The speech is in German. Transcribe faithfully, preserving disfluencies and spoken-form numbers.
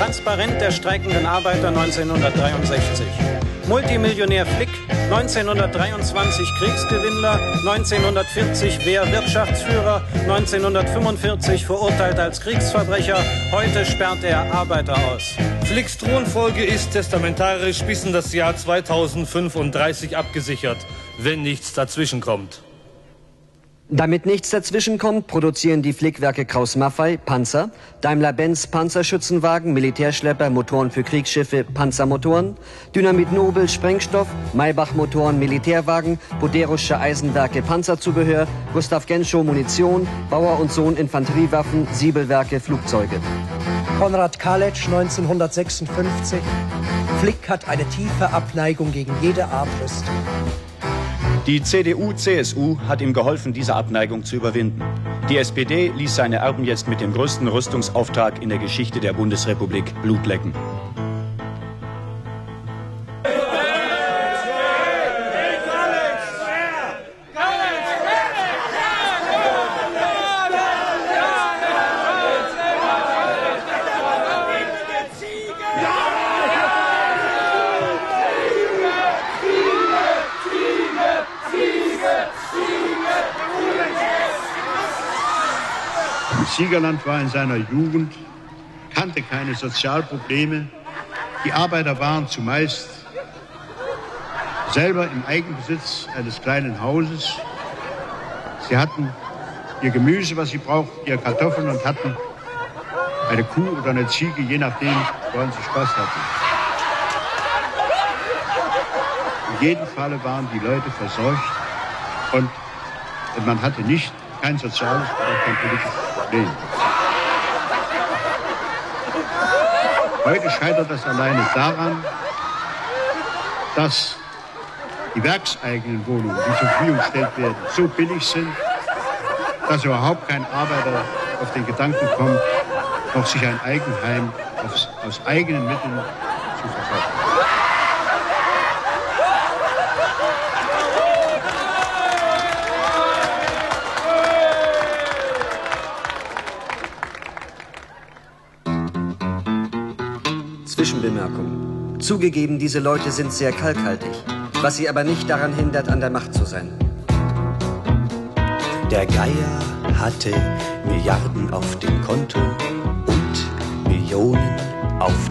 Transparent der streikenden Arbeiter neunzehnhundertdreiundsechzig. Multimillionär Flick, neunzehnhundertdreiundzwanzig Kriegsgewinnler, neunzehnhundertvierzig Wehrwirtschaftsführer, neunzehnhundertfünfundvierzig verurteilt als Kriegsverbrecher. Heute sperrt er Arbeiter aus. Flicks Thronfolge ist testamentarisch bis in das Jahr zweitausendfünfunddreißig abgesichert, wenn nichts dazwischenkommt. Damit nichts dazwischenkommt, produzieren die Flickwerke Krauss-Maffei Panzer, Daimler-Benz Panzerschützenwagen, Militärschlepper, Motoren für Kriegsschiffe, Panzermotoren, Dynamit Nobel Sprengstoff, Maybach-Motoren Militärwagen, Boderusche Eisenwerke Panzerzubehör, Gustav Genschow Munition, Bauer und Sohn Infanteriewaffen, Siebelwerke Flugzeuge. Konrad Kaletsch neunzehnhundertsechsundfünfzig. Flick hat eine tiefe Abneigung gegen jede Art Rüstung. Die C D U C S U hat ihm geholfen, diese Abneigung zu überwinden. Die S P D ließ seine Erben jetzt mit dem größten Rüstungsauftrag in der Geschichte der Bundesrepublik Blut lecken. Siegerland war in seiner Jugend, kannte keine Sozialprobleme. Die Arbeiter waren zumeist selber im Eigenbesitz eines kleinen Hauses. Sie hatten ihr Gemüse, was sie brauchten, ihre Kartoffeln und hatten eine Kuh oder eine Ziege, je nachdem, woran sie Spaß hatten. In jedem Falle waren die Leute versorgt und man hatte nicht kein soziales oder kein politisches Problem. Heute scheitert das alleine daran, dass die werkseigenen Wohnungen, die zur Verfügung gestellt werden, so billig sind, dass überhaupt kein Arbeiter auf den Gedanken kommt, noch sich ein Eigenheim aus, aus eigenen Mitteln zu verkaufen. Zwischenbemerkung. Zugegeben, diese Leute sind sehr kalkhaltig, was sie aber nicht daran hindert, an der Macht zu sein. Der Geier hatte Milliarden auf dem Konto und Millionen auf